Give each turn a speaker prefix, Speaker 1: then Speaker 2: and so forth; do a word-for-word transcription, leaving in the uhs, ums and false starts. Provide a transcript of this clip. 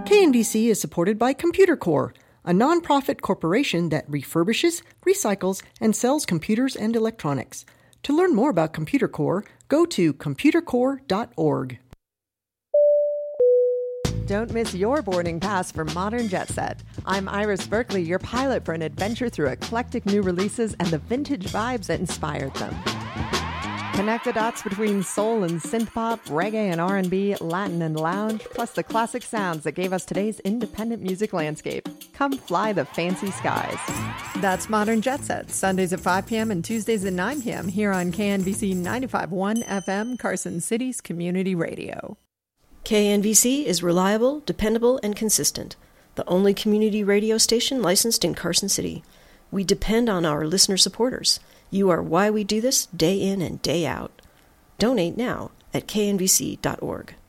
Speaker 1: K N V C is supported by Computer Core, a nonprofit corporation that refurbishes, recycles, and sells computers and electronics. To learn more about Computer Core, go to computer core dot org.
Speaker 2: Don't miss your boarding pass for Modern Jet Set. I'm Iris Berkeley, your pilot for an adventure through eclectic new releases and the vintage vibes that inspired them. Connect the dots between soul and synthpop, reggae and R and B, Latin and lounge, plus the classic sounds that gave us today's independent music landscape. Come fly the fancy skies. That's Modern Jet Set, Sundays at five p.m. and Tuesdays at nine p.m. here on K N V C ninety-five point one F M, Carson City's community radio.
Speaker 3: K N V C is reliable, dependable, and consistent. The only community radio station licensed in Carson City. We depend on our listener supporters. You are why we do this day in and day out. Donate now at K N V C dot org.